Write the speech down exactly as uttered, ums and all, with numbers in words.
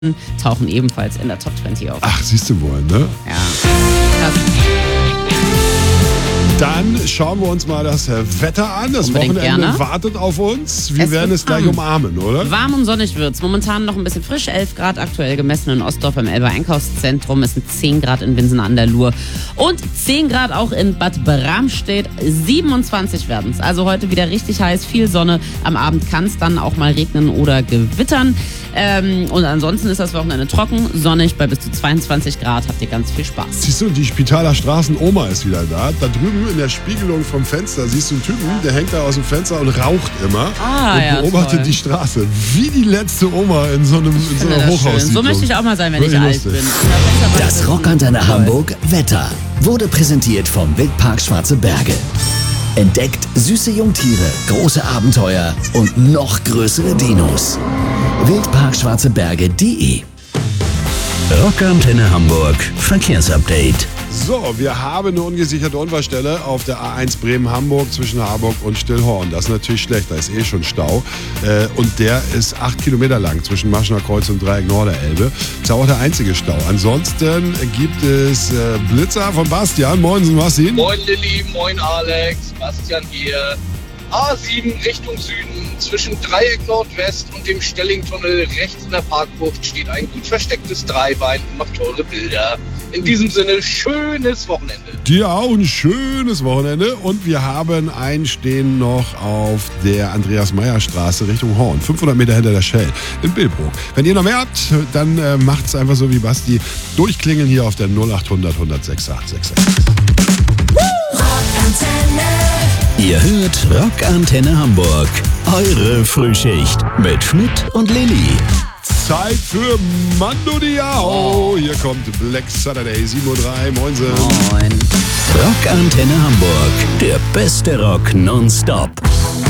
tauchen ebenfalls in der Top zwanzig auf. Ach, siehst du wohl, ne? Ja. Krass. Dann schauen wir uns mal das Wetter an. Das Unbedingt Wochenende gerne. wartet auf uns. Wir Es werden wird es gleich warm. umarmen, oder? Warm und sonnig wird's. Momentan noch ein bisschen frisch. elf Grad aktuell gemessen in Ostdorf im Elber Einkaufszentrum. Es sind zehn Grad in Winsen an der Luhr. Und zehn Grad auch in Bad Bramstedt. siebenundzwanzig werden's. Also heute wieder richtig heiß. Viel Sonne. Am Abend kann es dann auch mal regnen oder gewittern. Ähm, und ansonsten ist das Wochenende trocken, sonnig bei bis zu zweiundzwanzig Grad. Habt ihr ganz viel Spaß. Siehst du, die Spitaler Straßen-Oma ist wieder da. Da drüben in der Spiegelung vom Fenster siehst du einen Typen, der hängt da aus dem Fenster und raucht immer. Ah, und ja, beobachtet toll. die Straße. Wie die letzte Oma in so, einem, in so einer Hochhaussiedlung. So möchte ich auch mal sein, wenn ich Wirklich alt lustig. bin. Das Rockantenne Hamburg Wetter wurde präsentiert vom Wildpark Schwarze Berge. Entdeckt süße Jungtiere, große Abenteuer und noch größere Dinos. wildpark schwarze berge punkt de Rockantenne Hamburg Verkehrsupdate. So, wir haben eine ungesicherte Unfallstelle auf der A eins Bremen-Hamburg zwischen Harburg und Stillhorn. Das ist natürlich schlecht, da ist eh schon Stau. Äh, und der ist acht Kilometer lang zwischen Maschener Kreuz und Dreieck Norderelbe. Das ist auch der einzige Stau. Ansonsten gibt es äh, Blitzer von Bastian. Moinsen, was ihn? Moin Lilly, moin Alex, Bastian hier. A sieben Richtung Süden, zwischen Dreieck Nordwest und dem Stellingtunnel rechts in der Parkbucht steht ein gut verstecktes Dreibein und macht teure Bilder. In diesem Sinne, schönes Wochenende. Dir auch ein schönes Wochenende. Und wir haben einen stehen noch auf der Andreas-Meyer-Straße Richtung Horn. fünfhundert Meter hinter der Shell in Billbrook. Wenn ihr noch mehr habt, dann äh, macht's einfach so wie Basti. Durchklingeln hier auf der null acht hundert hundertsechs acht sechs sechs. Ihr hört Rockantenne Hamburg. Eure Frühschicht mit Schmidt und Lilly. Zeit für Mando Diao. Hier kommt Black Saturday, sieben Uhr drei. Moinse. Moin. Rockantenne Hamburg. Der beste Rock nonstop.